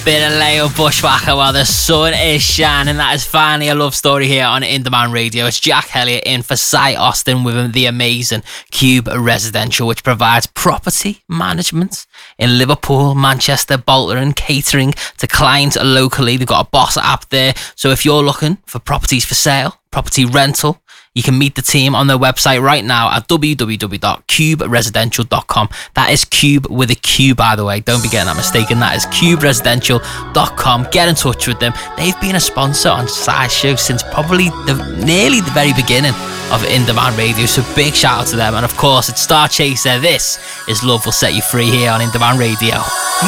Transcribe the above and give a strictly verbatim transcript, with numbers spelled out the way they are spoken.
Bit of Leo Bushwhacker while the sun is shining. That is finally a love story here on In Demand Radio. It's Jack Elliott in for Cy Austin with the amazing Cube Residential, which provides property management in Liverpool, Manchester, Bolton, and catering to clients locally. They've got a boss app there. So if you're looking for properties for sale, property rental, you can meet the team on their website right now at w w w dot cube residential dot com. That is Cube with a Q, by the way. Don't be getting that mistaken. That is cube residential dot com. Get in touch with them. They've been a sponsor on Side Show since probably the, nearly the very beginning of In Demand Radio. So big shout out to them. And of course, it's Star Chaser. This is Love Will Set You Free here on In Demand Radio.